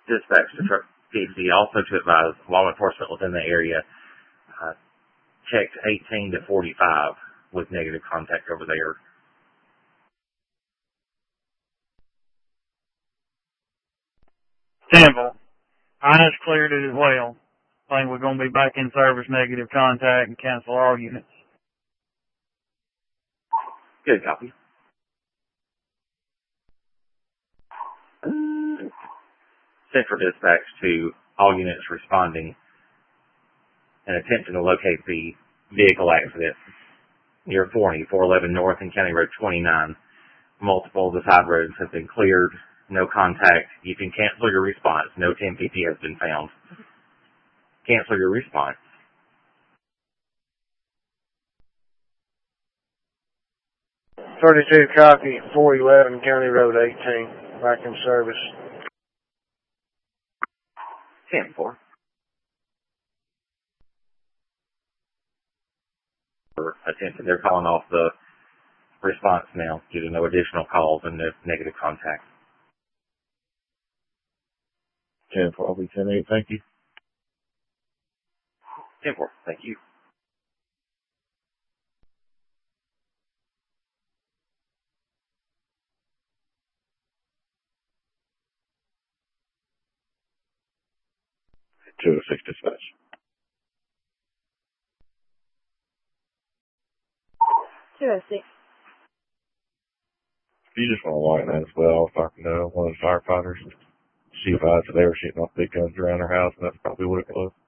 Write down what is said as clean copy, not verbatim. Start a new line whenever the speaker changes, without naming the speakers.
Dispatch to Truck PC also to advise law enforcement within the area checked 18 to 45 with negative contact over there.
Simple. I just cleared it as well. I think we're going to be back in service negative contact and cancel all units.
Good copy. Central dispatch to all units responding and attempting to locate the vehicle accident near Forney, 411 North and County Road 29. Multiple of the side roads have been cleared. No contact. You can cancel your response. No 10 PP has been found. Cancel your response.
.32 copy, 411 County Road 18, back in service.
10-4. Attention, they're calling off the response now due to no additional calls and no negative contact.
10-4, I'll be 10-8, thank you.
10-4, thank you.
Two 6 dispatch.
.206.
If you just want to lighten that as well, if I can know one of the firefighters, see if they were shooting off big guns around their house, and that's probably what it was.